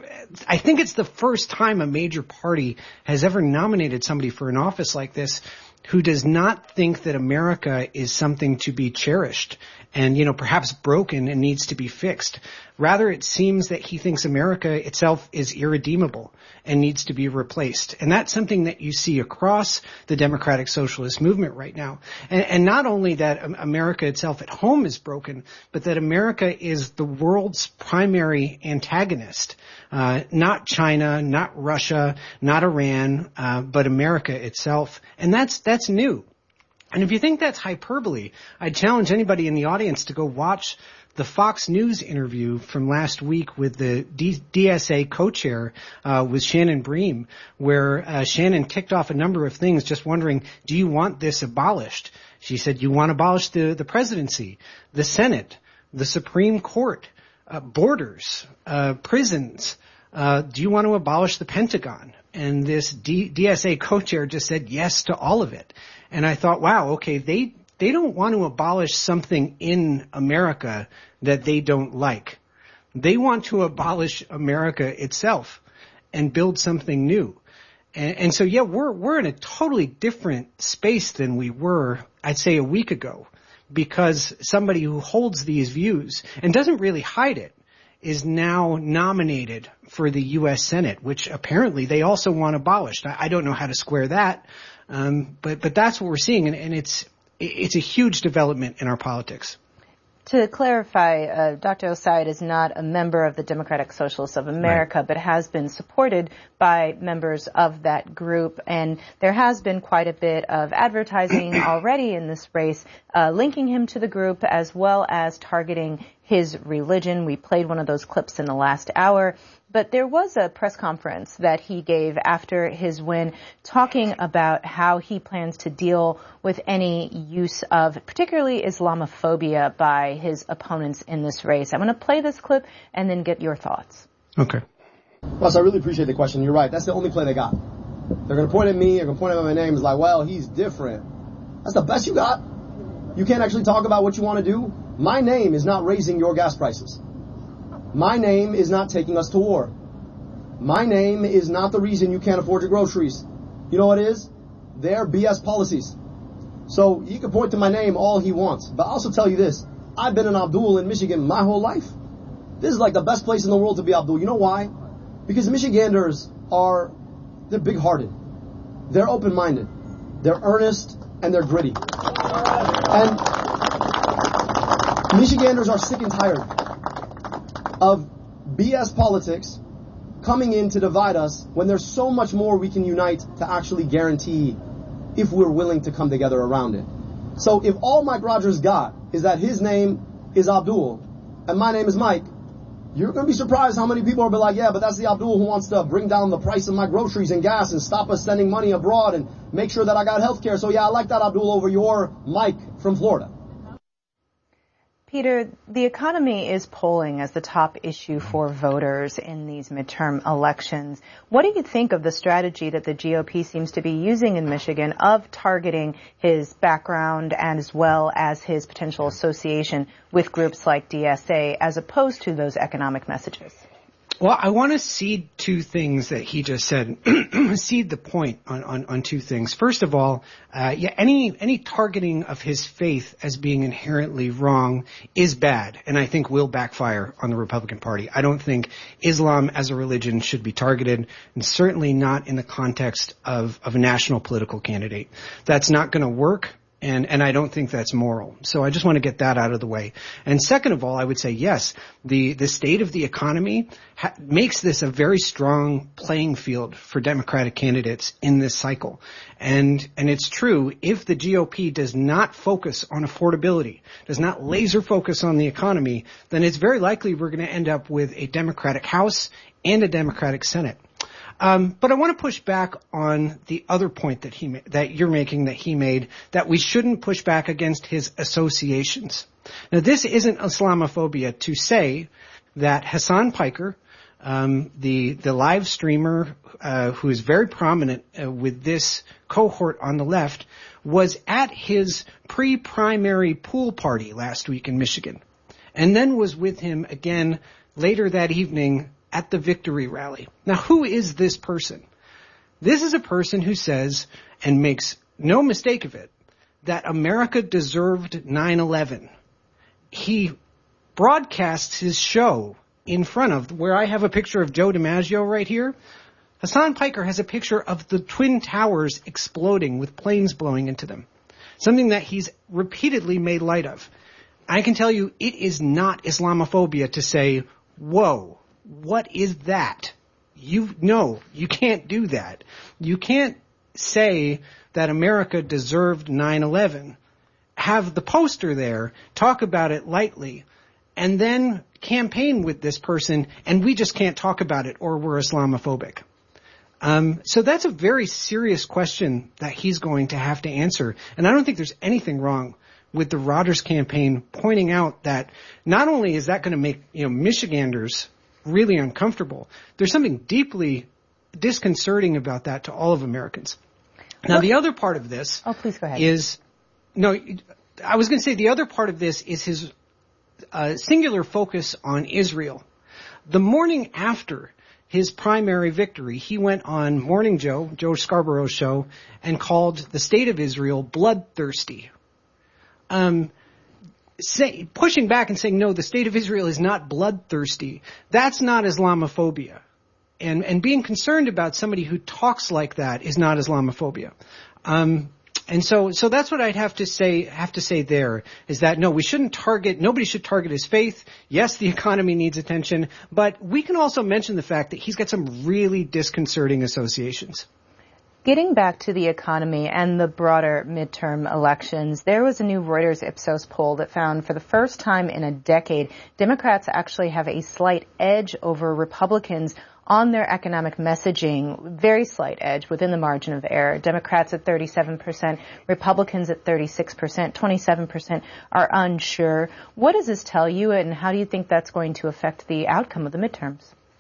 I think it's the first time a major party has ever nominated somebody for an office like this who does not think that America is something to be cherished and, you know, perhaps broken and needs to be fixed. Rather, it seems that he thinks America itself is irredeemable and needs to be replaced. And that's something that you see across the democratic socialist movement right now. And, and not only that America itself at home is broken, but that America is the world's primary antagonist. Uh, not China, not Russia, not Iran, uh, but America itself. And that's, that's new. And if you think that's hyperbole, I'd challenge anybody in the audience to go watch the Fox News interview from last week with the D- DSA co-chair, uh, with Shannon Bream, where uh, Shannon ticked off a number of things just wondering, do you want this abolished? She said, you want to abolish the, the presidency, the Senate, the Supreme Court, uh, borders, uh, prisons. Uh, do you want to abolish the Pentagon? And this D- DSA co-chair just said yes to all of it. And I thought, wow, okay, they They don't want to abolish something in America that they don't like. They want to abolish America itself and build something new. And, and so, yeah, we're we're in a totally different space than we were, I'd say, a week ago, because somebody who holds these views and doesn't really hide it is now nominated for the U S Senate, which apparently they also want abolished. I, I don't know how to square that, um, but but that's what we're seeing, and, and it's it's a huge development in our politics. To clarify, uh, Doctor El-Sayed is not a member of the Democratic Socialists of America, right, but has been supported by members of that group. And there has been quite a bit of advertising already in this race, uh, linking him to the group as well as targeting his religion. We played one of those clips in the last hour. But there was a press conference that he gave after his win talking about how he plans to deal with any use of particularly Islamophobia by his opponents in this race. I'm going to play this clip and then get your thoughts. Okay. Russ, I really appreciate the question. You're right. That's the only play they got. They're going to point at me. They're going to point at my name. It's like, well, he's different. That's the best you got? You can't actually talk about what you want to do? My name is not raising your gas prices. My name is not taking us to war. My name is not the reason you can't afford your groceries. You know what it is? They're B S policies. So he can point to my name all he wants. But I'll also tell you this. I've been an Abdul in Michigan my whole life. This is like the best place in the world to be Abdul. You know why? Because Michiganders are, they're big-hearted. They're open-minded. They're earnest, and they're gritty. And Michiganders are sick and tired of B S politics coming in to divide us when there's so much more we can unite to actually guarantee if we're willing to come together around it. So if all Mike Rogers got is that his name is Abdul and my name is Mike, you're going to be surprised how many people will be like, yeah, but that's the Abdul who wants to bring down the price of my groceries and gas and stop us sending money abroad and make sure that I got health care. So yeah, I like that Abdul over your Mike from Florida. Peter, the economy is polling as the top issue for voters in these midterm elections. What do you think of the strategy that the G O P seems to be using in Michigan of targeting his background and as well as his potential association with groups like D S A as opposed to those economic messages? Well, I want to seed two things that he just said. Seed the point on, on, on two things. First of all, uh, yeah, any any targeting of his faith as being inherently wrong is bad, and I think will backfire on the Republican Party. I don't think Islam as a religion should be targeted, and certainly not in the context of, of a national political candidate. That's not going to work. And, and I don't think that's moral. So I just want to get that out of the way. And second of all, I would say, yes, the, the state of the economy ha- makes this a very strong playing field for Democratic candidates in this cycle. And, and it's true, if the G O P does not focus on affordability, does not laser focus on the economy, then it's very likely we're going to end up with a Democratic House and a Democratic Senate. Um, but I want to push back on the other point that he ma- that you're making, that he made, that we shouldn't push back against his associations. Now, this isn't Islamophobia to say that Hassan Piker, um, the the live streamer uh, who is very prominent uh, with this cohort on the left, was at his pre-primary pool party last week in Michigan, and then was with him again later that evening at the victory rally. Now, who is this person? This is a person who says, and makes no mistake of it, that America deserved nine eleven. He broadcasts his show in front of, where I have a picture of Joe DiMaggio right here. Hassan Piker has a picture of the Twin Towers exploding with planes blowing into them. Something that he's repeatedly made light of. I can tell you, it is not Islamophobia to say, whoa, what is that? You, no, you can't do that. You can't say that America deserved nine eleven, have the poster there, talk about it lightly, and then campaign with this person, and we just can't talk about it or we're Islamophobic. Um, so that's a very serious question that he's going to have to answer. And I don't think there's anything wrong with the Rogers campaign pointing out that not only is that going to make, you know, Michiganders really uncomfortable, there's something deeply disconcerting about that to all of Americans. Now, the other part of this oh, please go ahead. is, no, I was going to say the other part of this is his uh, singular focus on Israel. The morning after his primary victory, he went on Morning Joe, Joe Scarborough's show, and called the state of Israel bloodthirsty. Um, Say, pushing back and saying, no, the state of Israel is not bloodthirsty. That's not Islamophobia. And, and being concerned about somebody who talks like that is not Islamophobia. Um, and so, so that's what I'd have to say, have to say there, is that no, we shouldn't target, nobody should target his faith. Yes, the economy needs attention, but we can also mention the fact that he's got some really disconcerting associations. Getting back to the economy and the broader midterm elections, there was a new Reuters Ipsos poll that found for the first time in a decade, Democrats actually have a slight edge over Republicans on their economic messaging, very slight edge within the margin of error. Democrats at thirty-seven percent, Republicans at thirty-six percent, twenty-seven percent are unsure. What does this tell you, and how do you think that's going to affect the outcome of the midterms?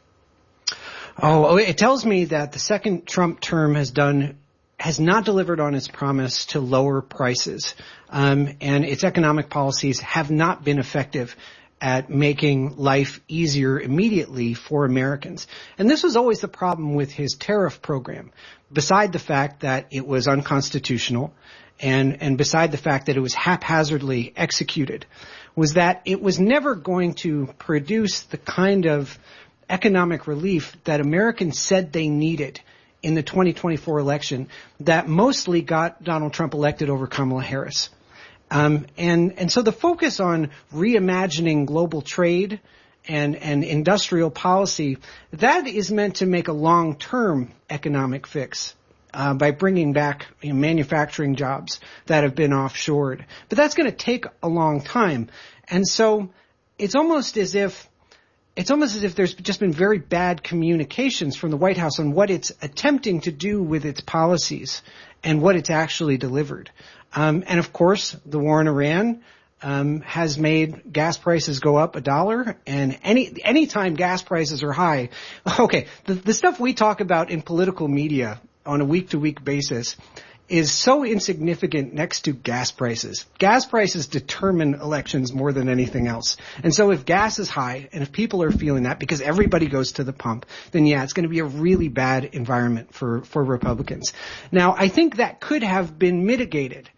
Oh, it tells me that the second Trump term has done has not delivered on its promise to lower prices, um, and its economic policies have not been effective at making life easier immediately for Americans. And this was always the problem with his tariff program, beside the fact that it was unconstitutional and, and beside the fact that it was haphazardly executed, was that it was never going to produce the kind of economic relief that Americans said they needed in the twenty twenty-four election that mostly got Donald Trump elected over Kamala Harris. Um, and, and so the focus on reimagining global trade and, and industrial policy, that is meant to make a long-term economic fix, uh, by bringing back you know, manufacturing jobs that have been offshored. But that's going to take a long time. And so it's almost as if It's almost as if there's just been very bad communications from the White House on what it's attempting to do with its policies and what it's actually delivered. Um, and of course, the war in Iran um, has made gas prices go up a dollar. And any anytime gas prices are high, okay, the, the stuff we talk about in political media on a week-to-week basis is so insignificant next to gas prices. Gas prices determine elections more than anything else. And so if gas is high, and if people are feeling that because everybody goes to the pump, then yeah, it's going to be a really bad environment for, for Republicans. Now, I think that could have been mitigated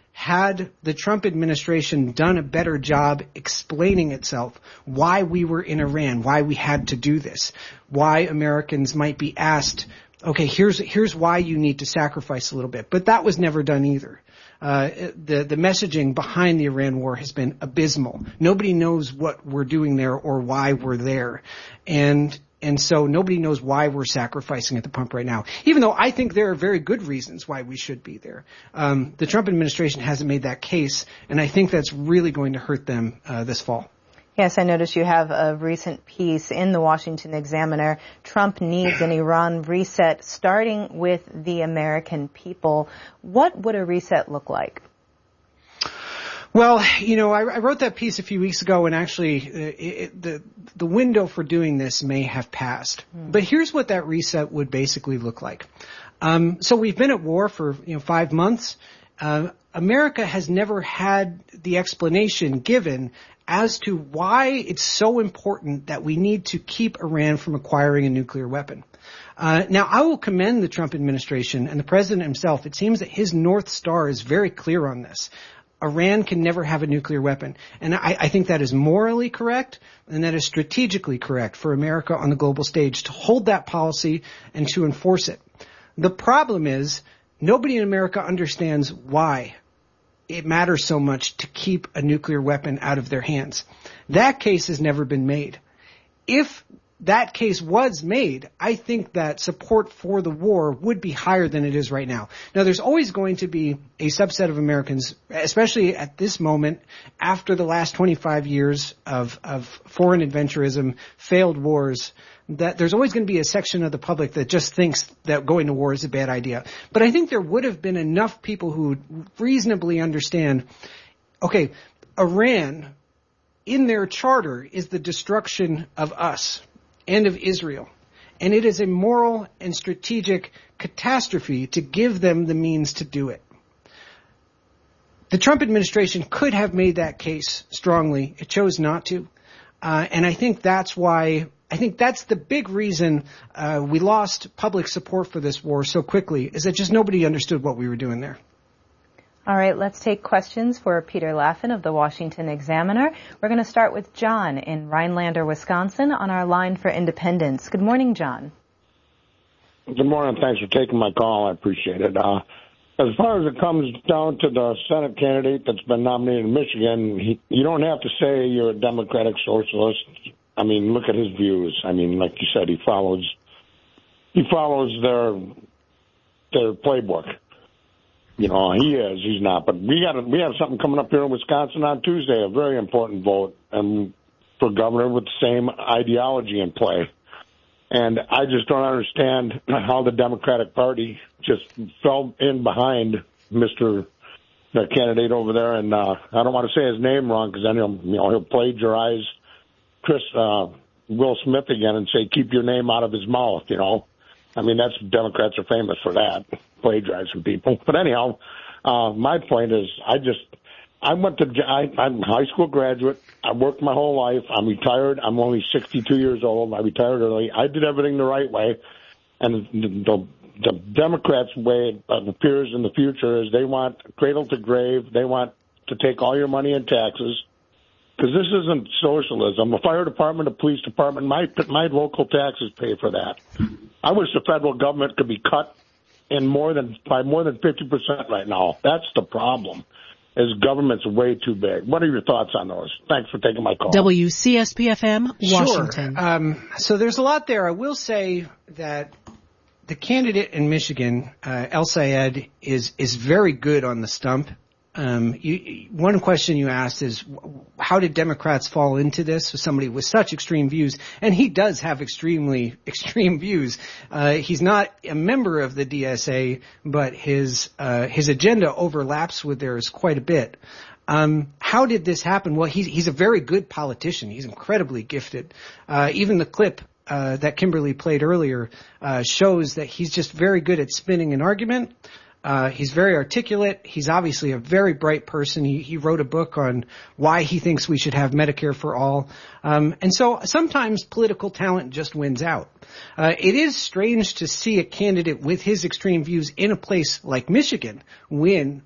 had the Trump administration done a better job explaining itself, why we were in Iran, why we had to do this, why Americans might be asked, okay, here's here's why you need to sacrifice a little bit. But that was never done either. Uh, the, the messaging behind the Iran war has been abysmal. Nobody knows what we're doing there or why we're there. And and so nobody knows why we're sacrificing at the pump right now, even though I think there are very good reasons why we should be there. Um, the Trump administration hasn't made that case, and I think that's really going to hurt them uh, this fall. Yes, I noticed you have a recent piece in the Washington Examiner. Trump needs an Iran reset, starting with the American people. What would a reset look like? Well, you know, I, I wrote that piece a few weeks ago, and actually uh, it, the the window for doing this may have passed. Mm. But here's what that reset would basically look like. Um, so we've been at war for you know five months. Uh, America has never had the explanation given as to why it's so important that we need to keep Iran from acquiring a nuclear weapon. Uh, now, I will commend the Trump administration and the president himself. It seems that his North Star is very clear on this. Iran can never have a nuclear weapon. And I, I think that is morally correct, and that is strategically correct for America on the global stage to hold that policy and to enforce it. The problem is nobody in America understands why it matters so much to keep a nuclear weapon out of their hands. That case has never been made. If that case was made, I think that support for the war would be higher than it is right now. Now, there's always going to be a subset of Americans, especially at this moment, after the last twenty-five years of, of foreign adventurism, failed wars, that there's always going to be a section of the public that just thinks that going to war is a bad idea. But I think there would have been enough people who would reasonably understand, okay, Iran, in their charter, is the destruction of us and of Israel. And it is a moral and strategic catastrophe to give them the means to do it. The Trump administration could have made that case strongly. It chose not to. Uh, and I think that's why, I think that's the big reason uh, we lost public support for this war so quickly, is that just nobody understood what we were doing there. All right, let's take questions for Peter Laffin of the Washington Examiner. We're going to start with John in Rhinelander, Wisconsin, on our line for Independence. Good morning, John. Good morning. Thanks for taking my call. I appreciate it. Uh, as far as it comes down to the Senate candidate that's been nominated in Michigan, he, you don't have to say you're a Democratic socialist. I mean, look at his views. I mean, like you said, he follows he follows their their playbook. You know, he is, he's not. But we got a, we have something coming up here in Wisconsin on Tuesday, a very important vote, and for governor with the same ideology in play. And I just don't understand how the Democratic Party just fell in behind Mister the candidate over there. And uh, I don't want to say his name wrong because then he'll, you know, he'll plagiarize Chris uh, Will Smith again and say, keep your name out of his mouth, you know. I mean, that's Democrats are famous for that, plagiarizing people. But anyhow, uh, my point is, I just, I went to, I, I'm a high school graduate. I worked my whole life. I'm retired. I'm only sixty-two years old. I retired early. I did everything the right way. And the, the, the Democrats' way it appears in the future is they want cradle to grave. They want to take all your money in taxes. Because this isn't socialism. The fire department, the police department, my my local taxes pay for that. I wish the federal government could be cut in more than by more than fifty percent right now. That's the problem. Is government's way too big. What are your thoughts on those? Thanks for taking my call. W C S P F M, Washington. Sure. Um, so there's a lot there. I will say that the candidate in Michigan, uh, El Sayed, is is very good on the stump. Um, you, one question you asked is, how did Democrats fall into this with somebody with such extreme views? And he does have extremely extreme views. Uh, he's not a member of the D S A, but his uh, his agenda overlaps with theirs quite a bit. Um, how did this happen? Well, he's he's a very good politician. He's incredibly gifted. Uh, even the clip uh, that Kimberly played earlier uh, shows that he's just very good at spinning an argument. Uh, he's very articulate. He's obviously a very bright person. He, he wrote a book on why he thinks we should have Medicare for all. Um, and so sometimes political talent just wins out. Uh, it is strange to see a candidate with his extreme views in a place like Michigan win.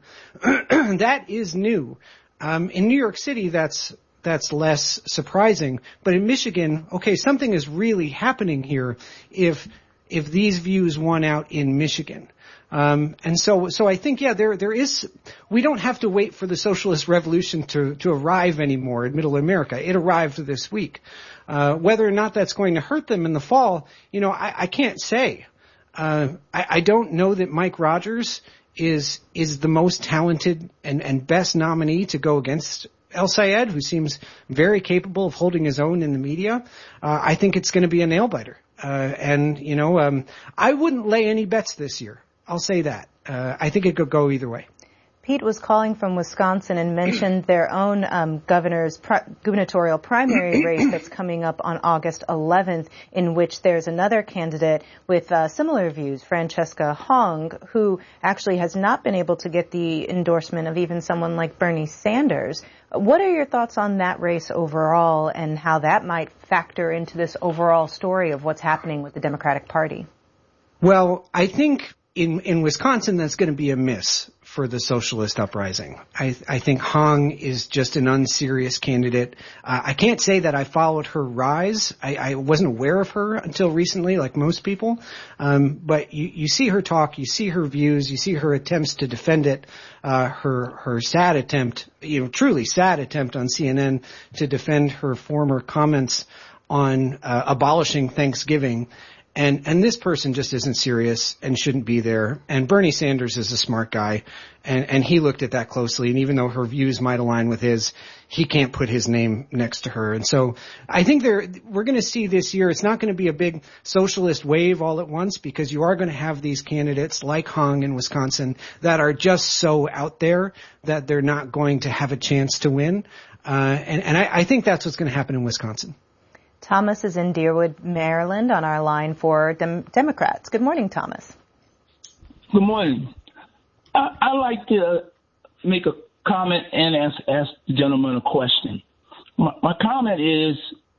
That is new. Um, in New York City, that's that's less surprising. But in Michigan, okay, something is really happening here if if these views won out in Michigan. Um, and so, so I think, yeah, there, there is, we don't have to wait for the socialist revolution to, to arrive anymore in middle America. It arrived this week. Uh, whether or not that's going to hurt them in the fall, you know, I, I can't say. Uh, I, I don't know that Mike Rogers is, is the most talented and, and best nominee to go against El Sayed, who seems very capable of holding his own in the media. Uh, I think it's going to be a nail biter. Uh, and, you know, um, I wouldn't lay any bets this year. I'll say that. Uh, I think it could go either way. Pete was calling from Wisconsin and mentioned their own um, governor's pri- gubernatorial primary race that's coming up on August eleventh, in which there's another candidate with uh, similar views, Francesca Hong, who actually has not been able to get the endorsement of even someone like Bernie Sanders. What are your thoughts on that race overall and how that might factor into this overall story of what's happening with the Democratic Party? Well, I think In, in Wisconsin, that's going to be a miss for the socialist uprising. I, I think Hong is just an unserious candidate. Uh, I can't say that I followed her rise. I, I wasn't aware of her until recently, like most people. Um, but you, you see her talk, you see her views, you see her attempts to defend it, uh, her, her sad attempt, you know, truly sad attempt on C N N to defend her former comments on uh, abolishing Thanksgiving. And, and this person just isn't serious and shouldn't be there. And Bernie Sanders is a smart guy, and, and he looked at that closely. And even though her views might align with his, he can't put his name next to her. And so I think there, we're going to see this year, it's not going to be a big socialist wave all at once, because you are going to have these candidates like Hong in Wisconsin that are just so out there that they're not going to have a chance to win. Uh, and, and I, I think that's what's going to happen in Wisconsin. Thomas is in Deerwood, Maryland, on our line for Dem- Democrats. Good morning, Thomas. Good morning. I, I'd like to make a comment and ask, ask the gentleman a question. My, my comment is,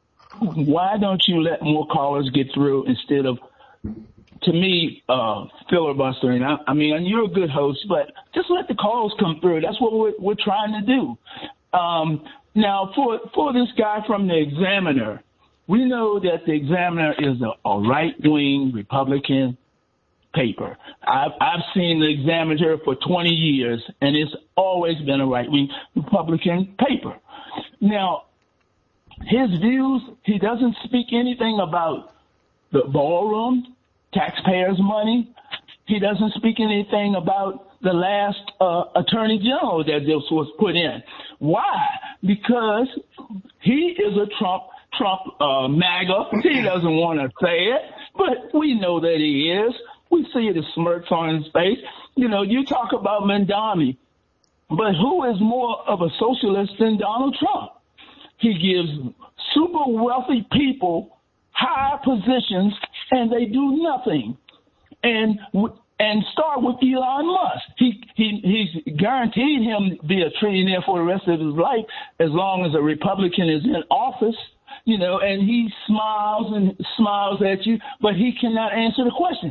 why don't you let more callers get through instead of, to me, uh, filibustering? I, I mean, you're a good host, but just let the calls come through. That's what we're, we're trying to do. Um, now, for for this guy from the Examiner, we know that the Examiner is a, a right-wing Republican paper. I've, I've seen the Examiner for twenty years, and it's always been a right-wing Republican paper. Now, his views, he doesn't speak anything about the ballroom, taxpayers' money. he doesn't speak anything about the last uh, attorney general that this was put in. Why? Because he is a Trump Trump uh, MAGA. He doesn't want to say it, but we know that he is. We see the smirks on his face. You know, you talk about Mandami, but who is more of a socialist than Donald Trump? He gives super wealthy people high positions, and they do nothing. And and start with Elon Musk. He he he's guaranteed him to be a trillionaire for the rest of his life as long as a Republican is in office. You know, and he smiles and smiles at you, but he cannot answer the question.